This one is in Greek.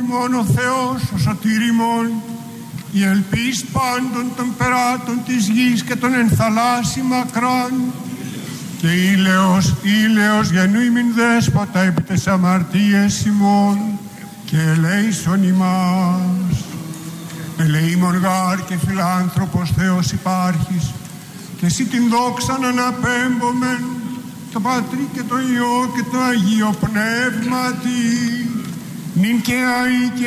μόνο Θεός ο σωτήριμον, η ελπίς πάντων των περάτων της γης και των ενθαλάσσι μακράν, και ήλαιος γεννούμην δέσποτα επί τες αμαρτίες ημών, και ελέησον ημάς. Ελεήμον γάρ και φιλάνθρωπος Θεός υπάρχεις, και εσύ την δόξαν αναπέμπομεν, το Πατρί και το Υιό και το Αγίο Πνεύματι, νυν και αεί και